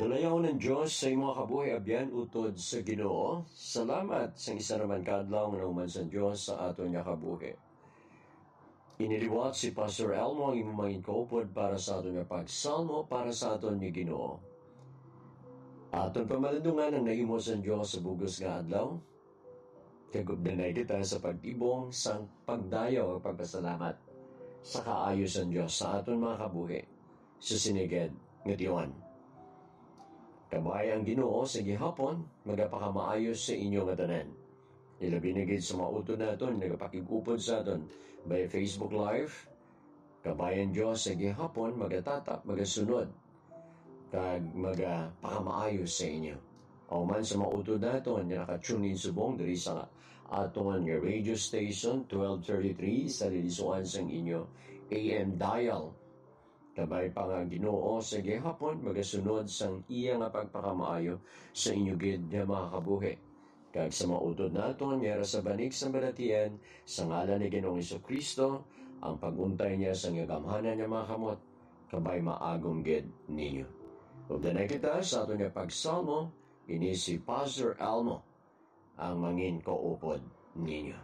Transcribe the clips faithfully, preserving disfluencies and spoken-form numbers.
Dalayaw ng Diyos sa mga kabuhay abyan utod sa Ginoo. Salamat sa isa naman kaadlaw nga naman sa Diyos sa aton nga kabuhi. Iniliwat si Pastor Elmo ang imong mga kaupod para sa aton nga pagsalmo para sa aton nga Ginoo. Aton pamalandungan ang nahimo sa Diyos sa bugos nga adlaw. Kagubdanay kita sa pagtibong sang pagdayaw at pagpasalamat sa kaayos ng Diyos sa aton mga kabuhi sa sinigid nga tiwan. Kabay ang Ginoo sa gihapon, magapakamaayos sa inyo nga tanan. Ilabi na gid sa mautod naton, nagapakigupod sa aton by Facebook Live. Kabay ang Diyos sa gihapon, magatatap, magasunod, kag magapakamaayos sa inyo. O man sa mautod naton, nga nakatune in subong diri sa aton nga radio station, twelve thirty-three, sa lilisuan sang inyo A M dial. Kabay pa nga Ginoo sa gihapon magasunod sang iya nga pagpakamaayo sa inyo gid nga mga kabuhi. Kag sa mautod naton nga sa banig sa balatian sa ngalan ni Ginoong Hesukristo ang paguntay niya sa ngagamhanan nga mga kamot kabay maagom gid ninyo. Ug danay kita sa aton nga pagsalmo ini si Pastor Elmo ang mangin kaupod ninyo.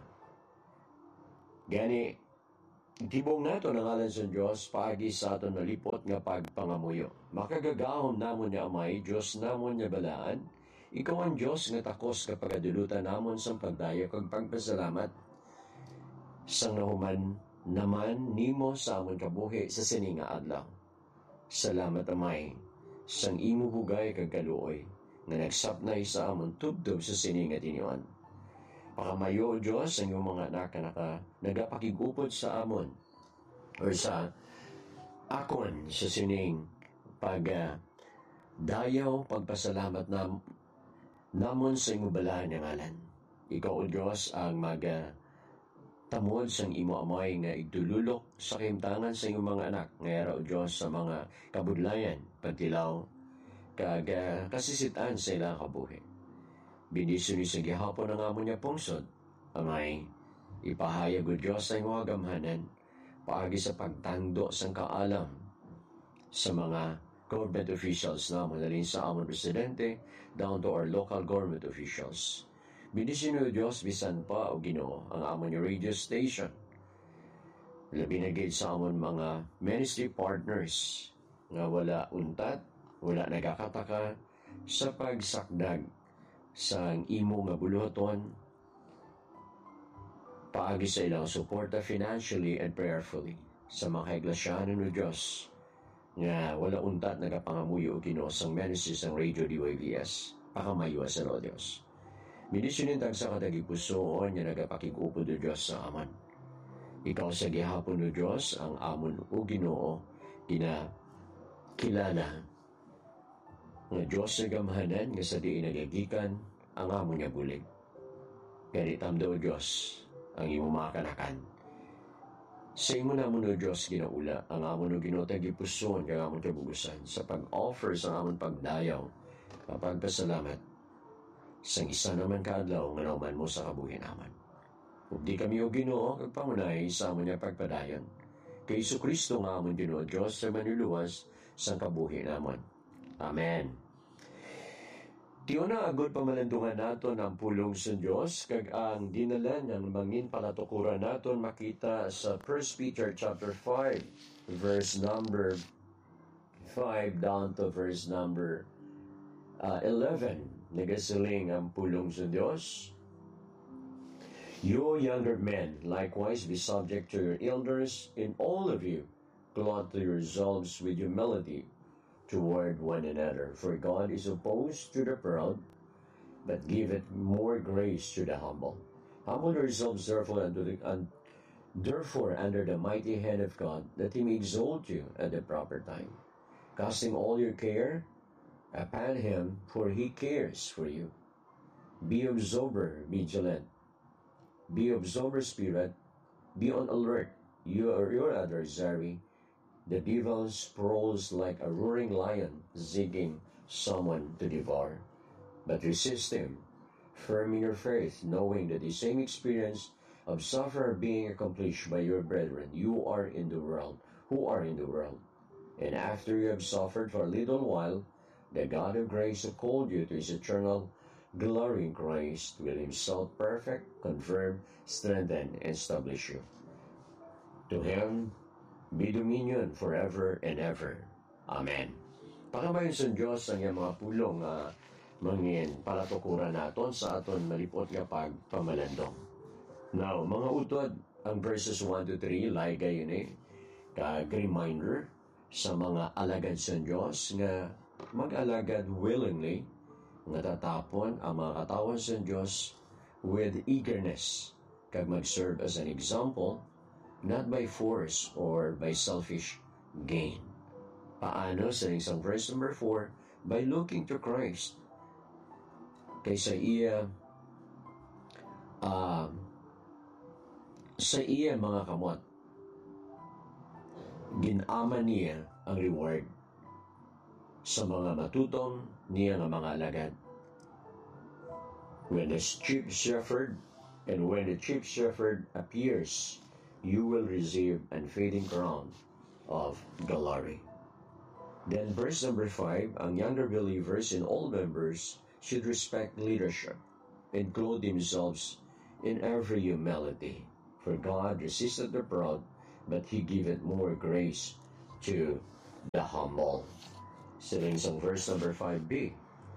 Gani tibong nato ng ngalan sa Diyos, paagi sa aton nalipot nga pagpangamuyo. Makagagahom namon niya amay, Diyos namon niya balaan. Ikaw ang Diyos nga takos kapag adulutan namon sa pagdayo kag pagpasalamat. Sang nahuman naman nimo sa amon kabuhi sa sininga adlaw. Salamat amay, sang imo hugay kag kaluoy, nga nagsapnay sa amon tubdob sa sininga tinyon. Pakamayo, Diyos, ang iyong mga anak na naka, nagapakigupod sa amon o sa akon sa sining pag uh, dayaw, pagpasalamat nam, namon sa iyong balaan ng ngalan. Ikaw, o Diyos, ang mag uh, tamod sa imo amay nga igdululok sa kahimtangan sa iyong mga anak. Ngayara, o Diyos, sa mga kabudlayan, pagtilaw, kag uh, kasisitaan sa ilang kabuhi. Biniso ni sa gihapon ang amon niya pungsod, amay, ipahayag o Diyos sa mga gamhanan, paagi sa pagtando sang kaalam sa mga government officials na madaling sa amon presidente, down to our local government officials. Biniso ni o Diyos, bisan pa o Ginoo, ang amon niya radio station. Labi na gid sa amon mga ministry partners, nga wala untat, wala nagakataka, sa pagsakdag sang imo nga buluhaton, paagi sa ilang suporta financially and prayerfully sa mga iglesyano ng Diyos nga wala untat nagapangamuyo o Ginoo sang ministry sang Radio D Y V S pakamayo sa Lord Diyos. Binisyunin tag sa katagipusoon nga nagapakigupod o Diyos sa aman. Ikaw sa gihapon o Diyos ang amon o Ginoo ina kilala nga Diyos sa gamhanan nga sa diin nagagikan ang amon nga bulig. Ganitam daw Diyos ang imo mga kanakan. Sa imo namon o Diyos ginaula ang amon o ginotag ipuson kang amon kabugusan sa pag-offer sa amon pagdayaw kapagpasalamat sang isa naman kaadlaw nga nauman mo sa kabuhi naman. Ug di kami o Ginoo kag pangunay sa amon nga pagpadayon kay Hesukristo nga amon Ginoo Diyos sa manluluwas sang kabuhi namon. Amen. Tiyo na agod pamalandungan naton ang pulong sa Diyos kag ang dinala ng mangin palatukuran naton makita sa First Peter chapter five verse number five down to verse number uh, eleven. Nagasiling ang pulong sa Diyos. You younger men likewise be subject to your elders, in all of you clothe yourselves with humility toward one another. For God is opposed to the proud, but giveth more grace to the humble. Humble yourselves therefore under the, un, therefore under the mighty hand of God, that He may exalt you at the proper time, casting all your care upon Him, for He cares for you. Be of sober vigilant. Be of sober spirit. Be on alert. You are your adversary, the devil, sprawls like a roaring lion, seeking someone to devour. But resist him, firm in your faith, knowing that the same experience of suffer being accomplished by your brethren, you are in the world, who are in the world. And after you have suffered for a little while, The God of grace who called you to his eternal glory in Christ will himself perfect, confirm, strengthen, and establish you. To him be dominion forever and ever. Amen. Pagamayon sa Diyos ang iyang mga pulong nga mangin palatukuran naton sa aton malipot nga pagpamalandong. Now, mga utod, ang verses one to three, lay gayon eh, kag-reminder sa mga alagad sa Diyos nga mag-alagad willingly, nga tatapon ang mga katawan sa Diyos with eagerness, kag mag-serve as an example, not by force or by selfish gain. Paano? Sa isang verse number four, by looking to Christ. Kaysa iya, uh, sa iya mga kamot, ginaman niya ang reward sa mga matutong niya ng mga alagad. When the chief shepherd, and when the chief shepherd appears, you will receive unfading crown of glory. Then verse number five, ang younger believers and all members should respect leadership and clothe themselves in every humility. For God resisteth the proud, but He giveth more grace to the humble. Siling sa verse number five b.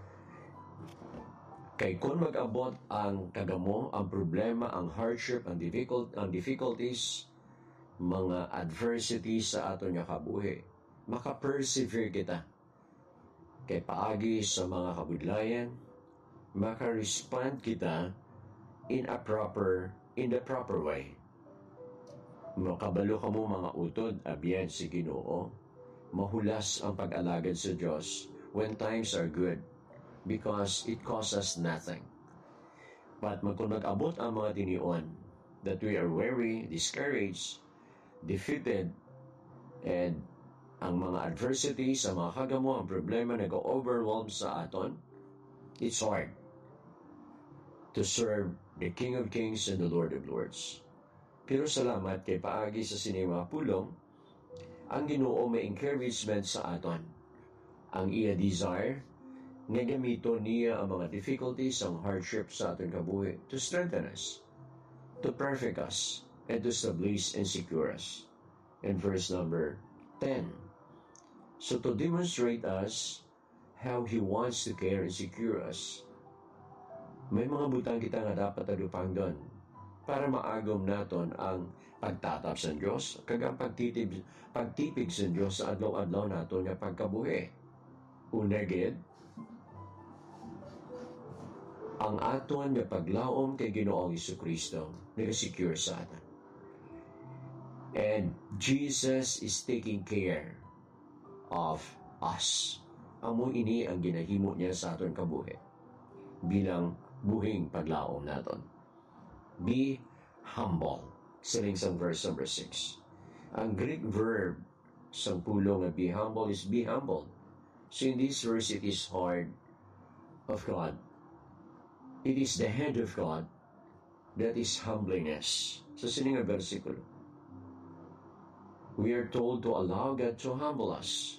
Kay kung mag-abot ang kagamo, ang problema, ang hardship, ang difficult, ang difficulties, mga adversities sa aton nga kabuhi, maka-persevere kita. Kay paagi sa mga kabudlayan, maka-respond kita in a proper, in the proper way. Makabalo ka mo mga utod, abiyan si Ginoo, mahulas ang pag-alagad sa Diyos when times are good, because it costs us nothing. But kung nag-abot ang mga tinion, that we are weary, discouraged, defeated, and ang mga adversities, ang mga kagamo, ang problema nag-overwhelm sa aton, it's hard to serve the King of Kings and the Lord of Lords. Pero salamat kay paagi sa sinima pulong, ang Ginoo may encouragement sa aton. Ang iya desire, nga gamito niya ang mga difficulties, ang hardships sa aton kabuhi to strengthen us, to perfect us, and to establish and secure us. In verse number ten, so to demonstrate us how He wants to care and secure us, may mga butang kita nga dapat adupang doon para maagom naton ang pagtatap sa Diyos, kagang pagtitib, pagtipig sa Diyos sa adlaw-adlaw naton nga pagkabuhi. Unagid, ang aton nga paglaom kay Ginoong Jesucristo nag-secure sa atin. And Jesus is taking care of us. Amo ini ang ginahimo niya sa aton kabuhi bilang buhing paglaom naton. Be humble. Siling sa verse number six. Ang Greek verb sa pulong na be humble is be humble. So in this verse, it is hard of God. It is the hand of God that is humbliness. Sa sining nga versikulo, we are told to allow God to humble us.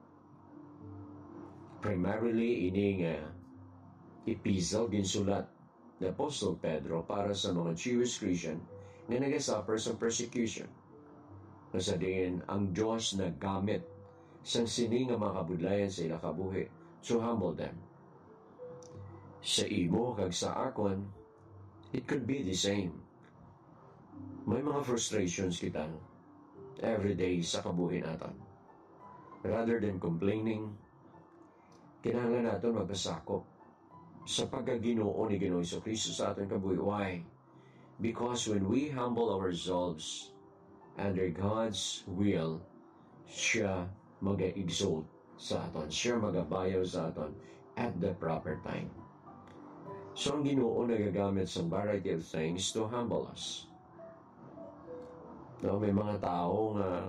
Primarily, ining uh, epistle ginsulat ni Apostle Pedro para sa mga Jewish Christian na nag-suffer sa persecution. Nasa din ang Diyos na gamit sang sining nga mga kabudlayan sa ila kabuhi to humble them. Sa imo kag sa akon, it could be the same. May mga frustrations kita everyday sa kabuhi natin. Rather than complaining, kinahanglan natin magpasakop sa pagkaginoo ni Ginoong Jesucristo sa ating kabuhi. Why? Because when we humble ourselves under God's will, siya mag-exalt sa aton, siya magabayaw sa aton at the proper time. So ang Ginoo nagagamit sa variety of things to humble us. No, may mga tao nga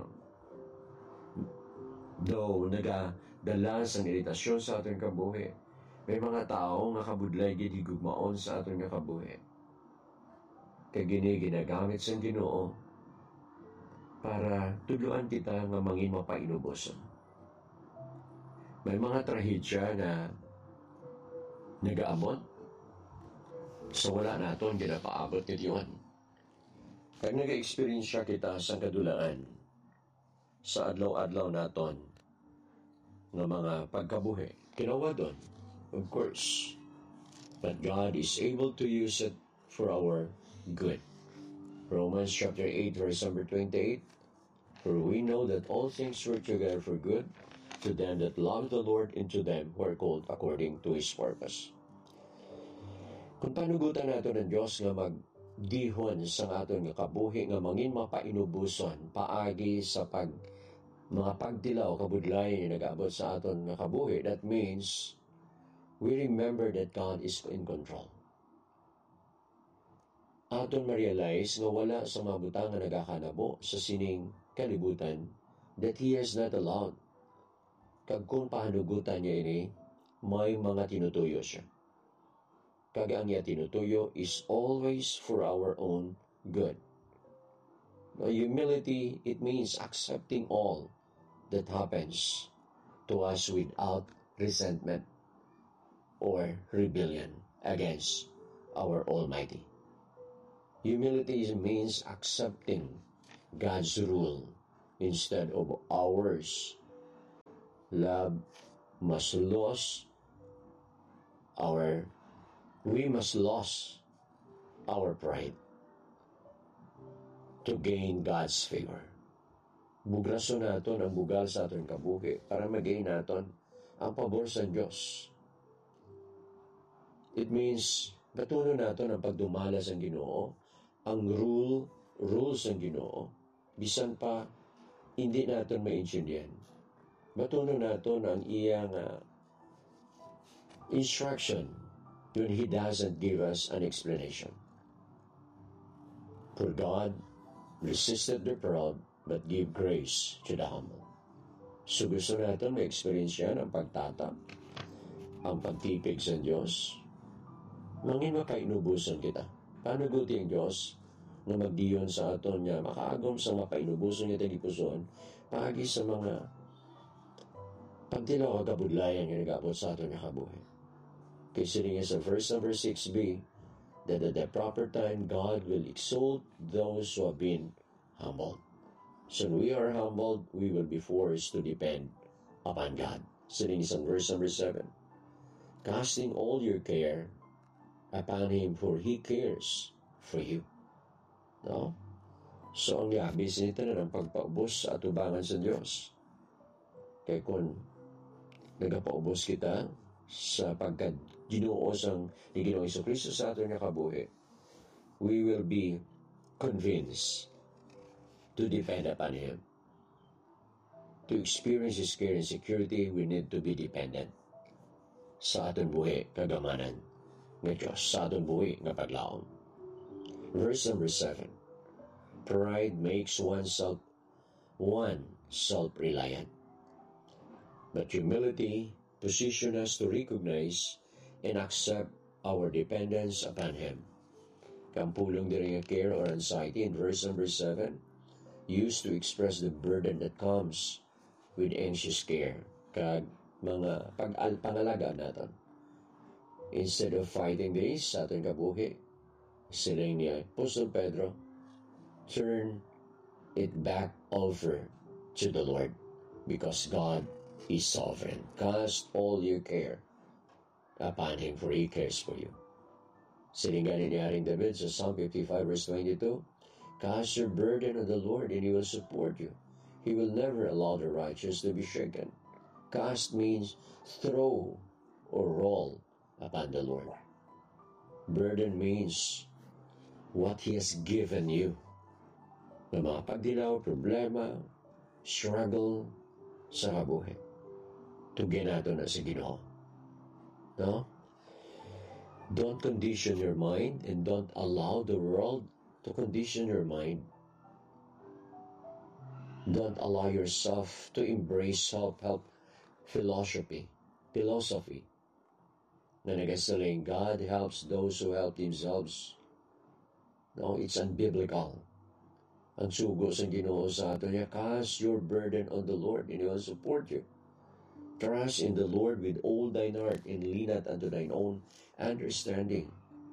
though nagadala sa iritasyon sa ating kabuhi, may mga tao nga kabudlay gid higugmaon sa aton nga kabuhi. Kay gini ginagamit sa Ginoo para tudloan kita nga mangin mapainuboson. May mga trahedya na nagaamot sa wala naton ginapaabot ni Diyon. Kag naga-experience siya kita sa kadulaan sa adlaw-adlaw naton ng mga pagkabuhi. Kinawa doon, of course. But God is able to use it for our good. Romans chapter eight, verse number twenty-eight. For we know that all things work together for good to them that love the Lord and to them who are called according to His purpose. Kung panugutan nato ng Diyos nga magdihon sa aton nga kabuhi nga mangin mapainubuson paagi sa pag mga pagdilaw kabudlayan nga nagaabot sa aton nga kabuhi, that means we remember that God is in control. Aton ma-realize nga wala sa mga butang nga nagakanabo sa sining kalibutan that He has not allowed. Kag kung pahanugutan niya ini, may mga tinutuyo siya. Kag ang niya tinutuyo is always for our own good. Now, humility, it means accepting all that happens to us without resentment or rebellion against our Almighty. Humility means accepting God's rule instead of ours. Love must lose our, we must lose our pride to gain God's favor. Bugraso naton ang bugal sa aton kabuhi para mag-gain naton ang pabor sa Diyos. It means batuno naton ang pagdumala sa Ginoo, ang rule, rules ng Ginoo, bisan pa hindi naton maintindihan. Batuno naton ang iyang uh, instruction when He doesn't give us an explanation. For God resisted the proud, but give grace to the humble. So gusto natin ma-experience yan ang pagtatap, ang pagtipig sa Diyos. Mangin mapainubusan kita. Paano guti ang Diyos na magdiyon sa aton niya, makaagom sa mapainubusan niya talipuson, pagi sa mga pagtilaw kabudlayan nga nag-abot sa aton niya kabuhi. Kasi rin sa verse number six b, that at the proper time God will exalt those who have been humbled. So when we are humbled, we will be forced to depend upon God. Sitting in verse number seven, casting all your care upon Him, for He cares for you. No? So ang yabis nito na ng pagpaubos sa atubangan sa Diyos. Kaya kung nagapaubos kita sa pagka ginuos ang ni Ginoong Jesucristo sa ating nakabuhi, we will be convinced to depend upon Him. To experience His care and security, we need to be dependent sa ating buhi kagamanan ng Diyos, sa ating buhi ng paglaom. Verse number seven, pride makes oneself one self-reliant, but humility positions us to recognize and accept our dependence upon Him. Kampulong din ang care or anxiety in verse number seven, used to express the burden that comes with anxious care, kag mga pag-pangalaga natin. Instead of fighting this sa ating kabuhi, siling ni Apostle Pedro, turn it back over to the Lord, because God is sovereign. Cast all your care upon Him, for He cares for you. Silingan ni Haring David sa Psalm fifty-five verse twenty-two, cast your burden on the Lord and He will support you. He will never allow the righteous to be shaken. Cast means throw or roll upon the Lord. Burden means what He has given you. Na mga pagdilaw, problema, struggle sa kabuhi. Tugin nato na si Ginoo. No? Don't condition your mind and don't allow the world to condition your mind. Don't allow yourself to embrace self-help philosophy, philosophy na nagasaling God helps those who help themselves. No, it's unbiblical. Ang sugo sa Ginoo sa ato niya, cast your burden on the Lord and He will support you. Trust in the Lord with all thine heart, and lean not unto thine own understanding.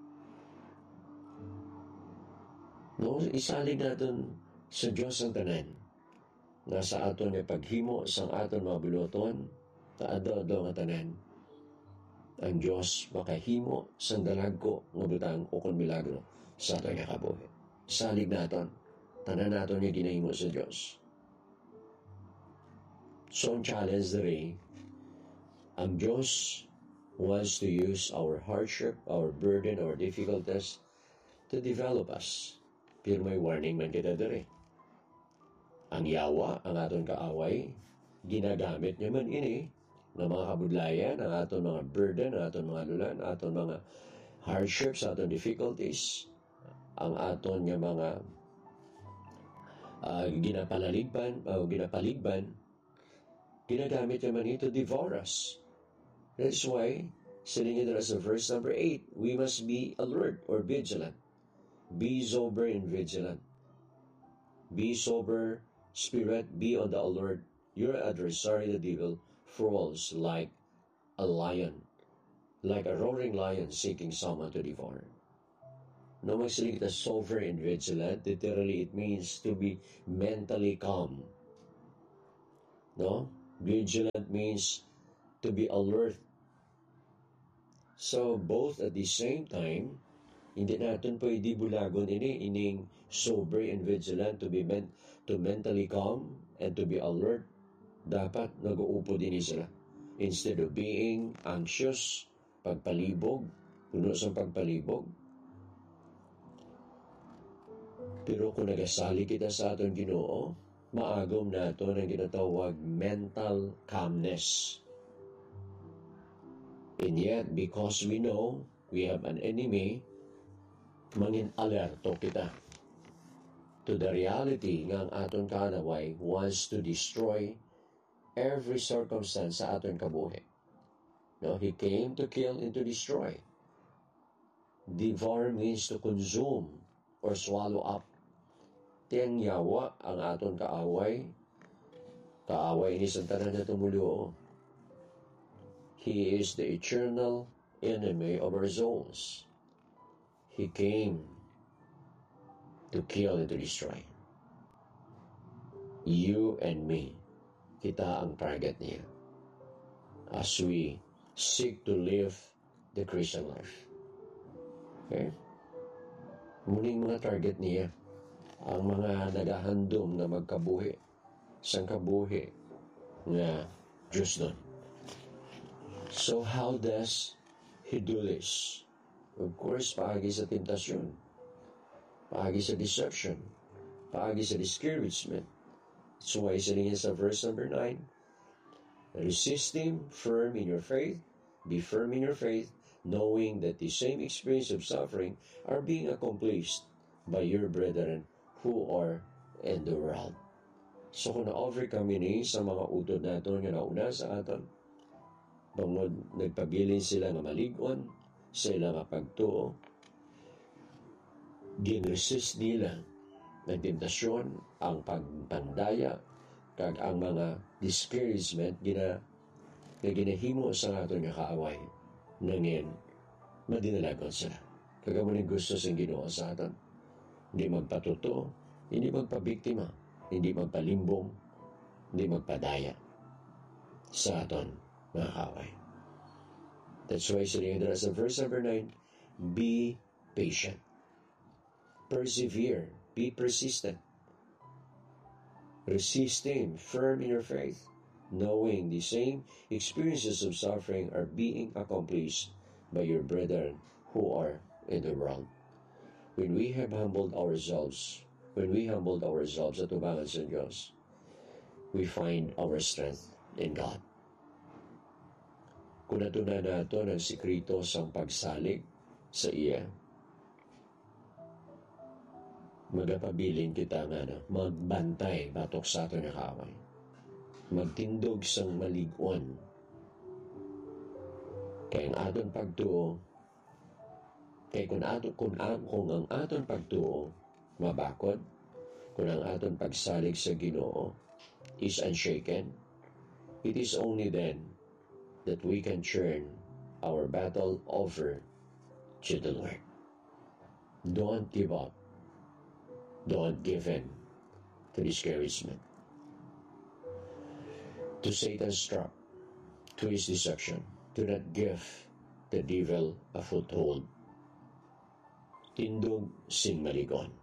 No, isalig natin sa Diyos ang tanan. Nasa aton nga paghimo sang aton mga buloton, taadado nga tanan. Ang Diyos makahimo sang dalagko nga butang o kon milagro sa aton nga kabuhi. Salig naton, tanan naton nga ginahimo sa Diyos. So ang challenge diri, ang Diyos wants to use our hardship, our burden, our difficulties to develop us. Pero may warning man kita diri. Ang yawa, ang aton kaaway, ginagamit niya man ini ng mga kabudlayan, ang aton mga burden, ang aton mga lulan, ang aton mga hardships, aton difficulties, ang aton nga mga uh, ginapalaligban, o uh, ginapaligban, ginagamit niya man ito to devour us. That's why, sitting in sa verse number eight, we must be alert or vigilant. Be sober and vigilant. Be sober, spirit, be on the alert. Your adversary, the devil, prowls like a lion, like a roaring lion seeking someone to devour. No magsiling kita sober and vigilant, literally it means to be mentally calm. No? Vigilant means to be alert. So both at the same time, hindi natin pwede bulagon ini, ining sober and vigilant, to be men, to mentally calm and to be alert. Dapat nag-uupo din sila. Instead of being anxious, pagpalibog, puno sa pagpalibog. Pero kung nagasali kita sa aton Ginoo, maagom nato ang ginatawag mental calmness. And yet, because we know we have an enemy, mangin alerto kita to the reality nga ang aton kanaway wants to destroy every circumstance sa aton kabuhi. No, he came to kill and to destroy. Devour means to consume or swallow up. Tiyang yawa ang aton kaaway, kaaway ni sa tanan na tumuluo. He is the eternal enemy of our souls. He came to kill and to destroy. You and me, kita ang target niya as we seek to live the Christian life. Okay? Muling mga target niya, ang mga nagahandom na magkabuhi, sang kabuhi nga Diyos doon. So how does he do this? Of course, paagi sa tentasyon, paagi sa deception, paagi sa discouragement. That's why sitting in sa verse number nine, resist him firm in your faith, be firm in your faith, knowing that the same experience of suffering are being accomplished by your brethren who are in the world. So kung na-overcome ini sa mga utod natin nga nauna sa aton, bangod nagpabilin sila nga maligon, sila nga pagtuo, ginresist nila ng tentasyon, ang pagpandaya, kag ang mga discouragement, gina, na ginahimo sa aton nga kaaway, nangin, madinalagon sila. Kagamunin gusto sa Ginoo sa aton, hindi magpatuto, hindi magpabiktima, hindi magpalimbong, hindi magpadaya sa aton mga kaaway. That's why sinayin na sa verse number nine, be patient. Persevere. Be persistent. Resist him, firm in your faith, knowing the same experiences of suffering are being accomplished by your brethren who are in the world. When we have humbled ourselves, when we humbled ourselves at umangan sa Diyos, we find our strength in God. Kung natunan nato ng sikrito sa pagsalig sa iya, magapabilin kita nga na magbantay batok sa ato na kaaway, magtindog sang malig-on, kaya ang aton pagtuo, kaya kung, ato, kung, kung ang aton pagtuo mabakod, kung ang aton pagsalig sa Ginoo is unshaken, It is only then that we can turn our battle over to the Lord. Don't give up. Don't give in to discouragement, to Satan's trap, to his deception. Do not give the devil a foothold. Tindog sing maligon.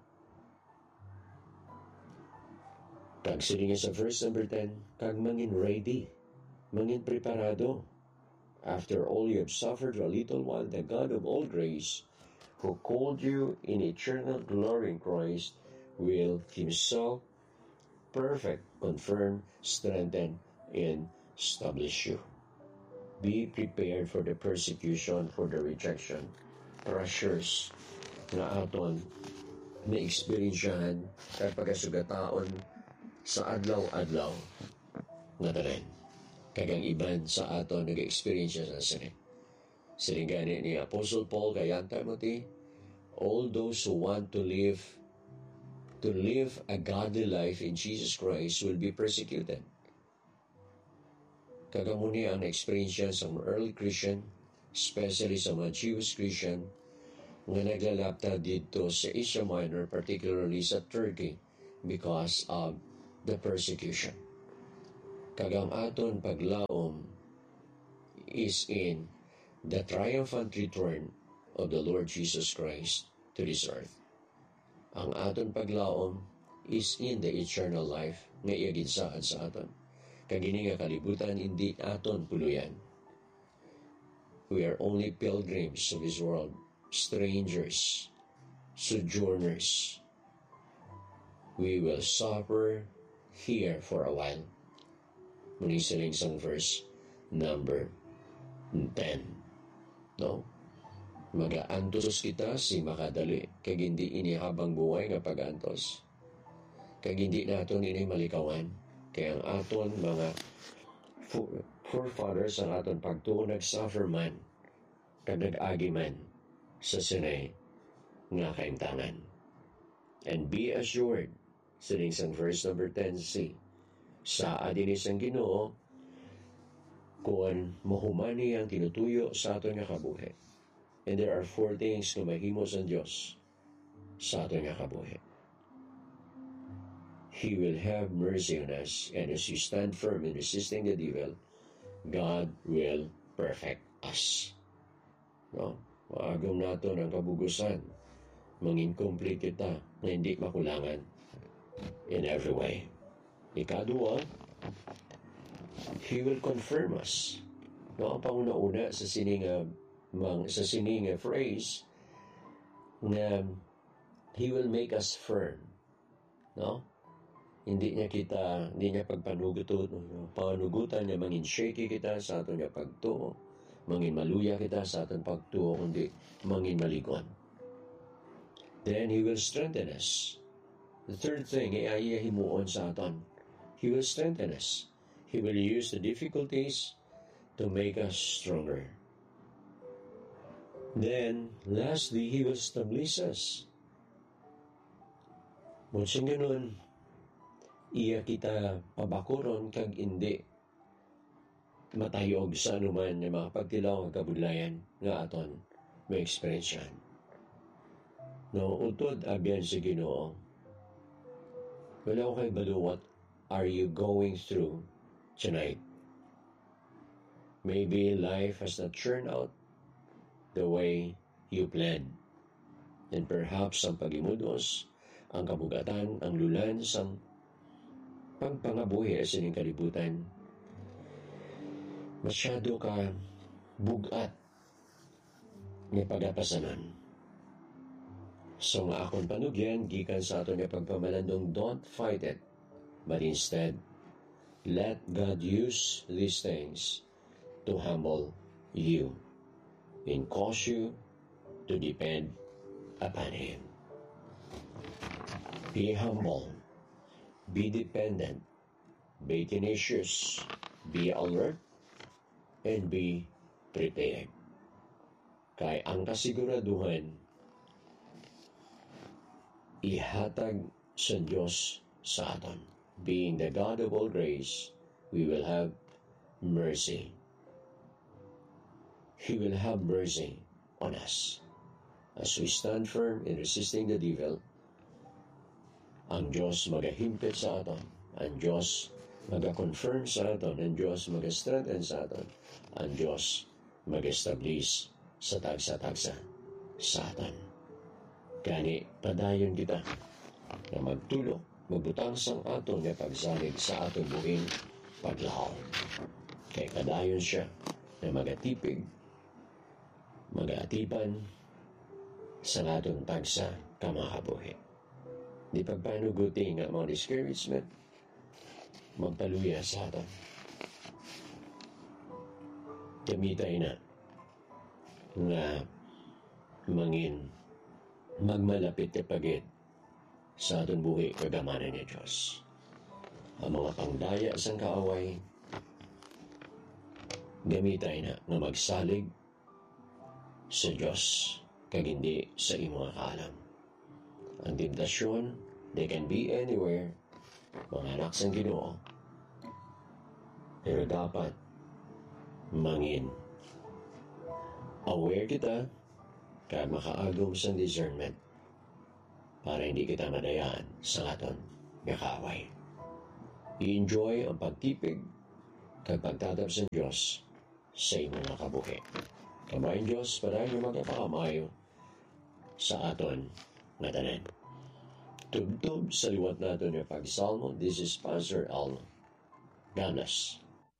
Kag sininga sa verse number ten, kag mangin ready, mangin preparado. After all you have suffered for a little while, the God of all grace, who called you in eternal glory in Christ, will himself perfect, confirm, strengthen, and establish you. Be prepared for the persecution, for the rejection, pressures na aton na experiensyahan at pagkasugataon sa adlaw-adlaw nga tanan. Kagang iban sa aton nag-experience sa sini. Silingani ni Apostle Paul kay Timothy, all those who want to live to live a godly life in Jesus Christ will be persecuted. Kagamuni ang experience sa mga early Christian, especially sa mga Jewish Christian, nga naglalapta dito sa Asia Minor, particularly sa Turkey, because of the persecution. Kagang aton paglaom is in the triumphant return of the Lord Jesus Christ to this earth. Ang aton paglaom is in the eternal life nga iaginsaad sa aton. Kagini nga kalibutan hindi aton puluyan. We are only pilgrims of this world, strangers, sojourners. We will suffer here for a while. Muli siling sang verse number ten. No? Mag-aantos kita si makadali, kag hindi inihabang buhay nga pag-antos. Kag hindi naton ini malikawan, kaya ang aton mga forefathers ang aton pagtuo nag-suffer man, kag nag-agi man sa sinay nga kaimtangan. And be assured, siling sang verse number ten c, sa adinis ang Ginoo, kung mahumani ang tinutuyo sa aton nga kabuhi. And there are four things na mahimo sa Diyos sa aton nga kabuhi. He will have mercy on us, and as we stand firm in resisting the devil, God will perfect us. No? Maagom nato ng kabugusan, mangin-complete kita na hindi makulangan in every way. Ikadua, He will confirm us. No, ang panguna-una sa sining uh, mang, sa sining uh, phrase na He will make us firm. No? Hindi niya kita, hindi niya pagpanugutan, panugutan niya mangin shaky kita sa aton niya pagtuo, mangin maluya kita sa aton pagtuo, kundi mangin maligon. Then He will strengthen us. The third thing, ay himuon sa aton. He will strengthen us. He will use the difficulties to make us stronger. Then, lastly, He will establish us. Munsing ganun, iya kita pabakuron kag hindi matayog sa anuman ng mga pagtilaw ng kabudlayan nga aton may experience. No, utod abyan si Ginoo. Wala ko kay balo, what are you going through tonight? Maybe life has not turned out the way you planned. And perhaps ang pagimudos, ang kabugatan, ang lulan, sang pagpangabuhi sa inyong kalibutan, masyado ka bugat ng pagapasanan. So nga akong panugyan, gikan sa ato niya pagpamalandong, don't fight it, but instead, let God use these things to humble you and cause you to depend upon Him. Be humble, be dependent, be tenacious, be alert, and be prepared. Kay ang kasiguraduhan, ihatag sa Diyos sa aton. Being the God of all grace, we will have mercy. He will have mercy on us. As we stand firm in resisting the devil, ang Diyos magahimpit sa aton, ang Diyos mag-confirm sa aton, ang Diyos mag-strengthen sa aton, ang Diyos mag-establish sa tagsa-tagsa sa aton. Kani, padayon kita na magtulog, magbutang sang aton na pagsalig sa aton buhing paglahaw. Kay padayon siya na magatipig, magatipan sa aton tagsa kamakabuhi. Di pagpanuguti nga mga discouragement, magpaluya sa aton. Kamitay na nga mangin magmalapit kapagid sa aton buhi kagamanan ni Diyos. Ang mga pangdaya sang kaaway, gamitay na nga magsalig sa Diyos kag hindi sa imong kaalam. Ang tentasyon, they can be anywhere, mga anak sang Ginoo, pero dapat mangin aware kita kaya makaagom sa discernment para hindi kita madayaan sa aton nga kaaway. I-enjoy ang pagtipig kag pagtatap sa Diyos sa imong mga kabuhi. Kamayin Diyos, para nyo magkapakamayo sa aton nga tanan. Tubtub sa liwat natin yung pagsalmo. This is Pastor Al. God bless.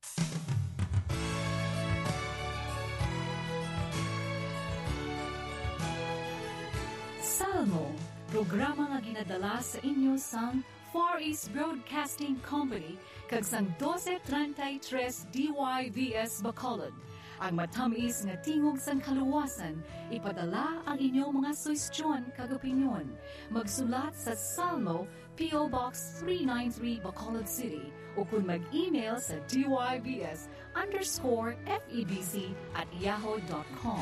Salmo, programa nga ginadala sa inyo sang Far East Broadcasting Company kag sang twelve thirty-three D Y V S Bacolod. Ang matamis nga tingog sang kaluwasan, ipadala ang inyong mga suwestyon kag opinyon. Magsulat sa Salmo, P O Box three ninety-three Bacolod City o kung mag-email sa dybs underscore febc at yahoo dot com.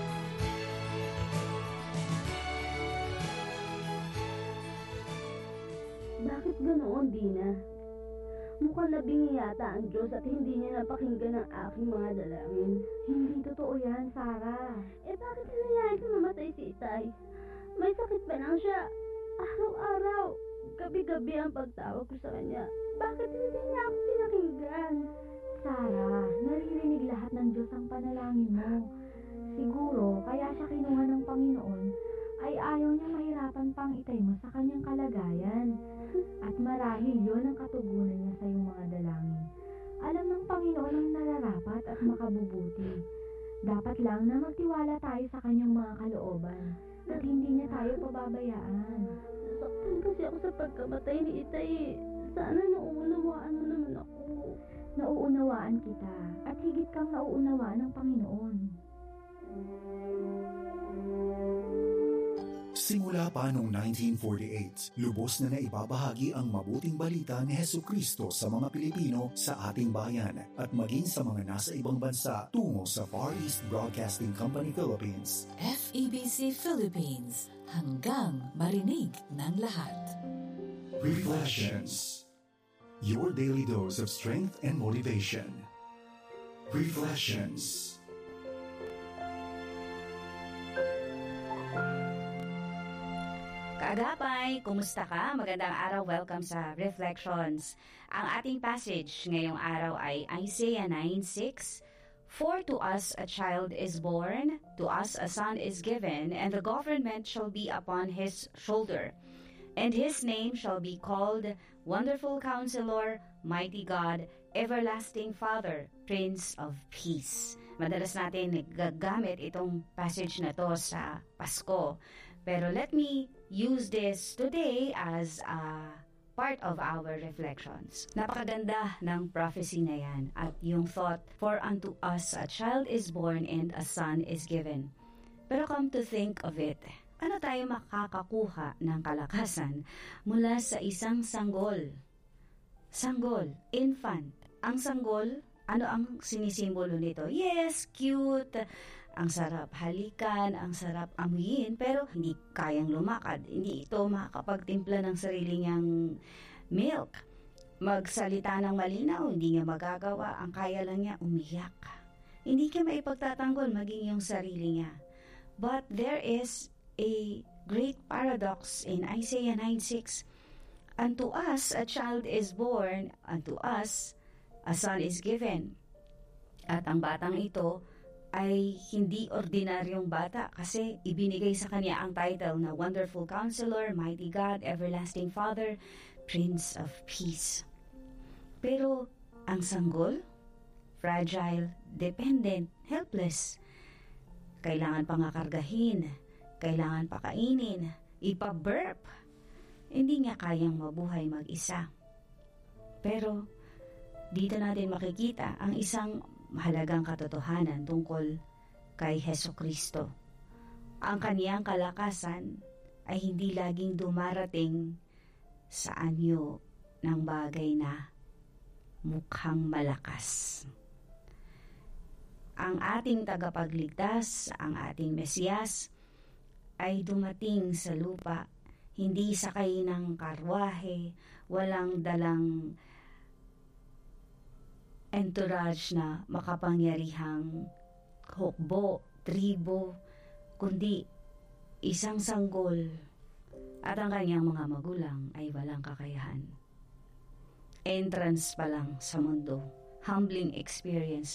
Bakit ganoon, Dina? Mukhang nabingi yata ang Diyos at hindi niya napakinggan ang aking mga dalangin. Hindi totoo yan, Sarah. Eh bakit hinayaan sa mamatay si Itay? May sakit pa lang siya. Araw-araw, gabi-gabi ang pagtawag ko sa kanya. Bakit hindi niya ako pinakinggan? Sarah, naririnig lahat ng Diyos ang panalangin mo. Siguro, kaya siya kinuha ng Panginoon ay ayaw niya mahirapan pang Itay mo sa kanyang kalagayan. At marahil yun ang katugunan niya sa iyong mga dalangin. Alam ng Panginoon ang nararapat at makabubuti. Dapat lang na magtiwala tayo sa kanyang mga kalooban at hindi niya tayo pababayaan. Nasaktan kasi ako sa pagkamatay ni Itay. Sana nauunawaan mo naman ako. Nauunawaan kita at higit kang nauunawaan ng Panginoon. Simula pa noong nineteen forty-eight, lubos na naibabahagi ang mabuting balita ni Hesukristo sa mga Pilipino sa ating bayan at maging sa mga nasa ibang bansa tungo sa Far East Broadcasting Company Philippines. F E B C Philippines, hanggang marinig ng lahat. Reflections. Your daily dose of strength and motivation. Reflections. Kaagapay, kumusta ka? Magandang araw, welcome sa Reflections. Ang ating passage ngayong araw ay Isaiah nine six. For to us a child is born, to us a son is given, and the government shall be upon his shoulder. And his name shall be called Wonderful Counselor, Mighty God, Everlasting Father, Prince of Peace. Madalas natin gagamit itong passage na to sa Pasko. Pero let me use this today as a part of our reflections. Napakaganda ng prophecy na yan at yung thought, for unto us a child is born and a son is given. Pero come to think of it, ano tayo makakakuha ng kalakasan mula sa isang sanggol? Sanggol, infant. Ang sanggol, ano ang sinisimbolo nito? Yes, cute. Ang sarap halikan, ang sarap amuyin, pero hindi kayang lumakad. Hindi ito makakapagtimpla ng sarili niyang milk. magsalita ng malinaw, hindi niya magagawa. Ang kaya lang niya, umiyak. Hindi niya maipagtatanggol maging yung sarili niya. But there is a great paradox in Isaiah nine six. Unto us a child is born, unto us a son is given. At ang batang ito ay hindi ordinaryong bata kasi ibinigay sa kanya ang title na Wonderful Counselor, Mighty God, Everlasting Father, Prince of Peace. Pero ang sanggol, fragile, dependent, helpless. Kailangan pangakargahin, kailangan pakainin, ipa-burp. Hindi niya kayang mabuhay mag-isa. Pero dito natin makikita ang isang mahalagang katotohanan tungkol kay Hesukristo. Ang kaniyang kalakasan ay hindi laging dumarating sa anyo ng bagay na mukhang malakas. Ang ating tagapagligtas, ang ating Mesiyas, ay dumating sa lupa, hindi sakay ng karwahe, walang dalang entourage na makapangyarihang hukbo, tribo, kundi isang sanggol at ang kanyang mga magulang ay walang kakayahan. Entrance pa lang sa mundo, humbling experience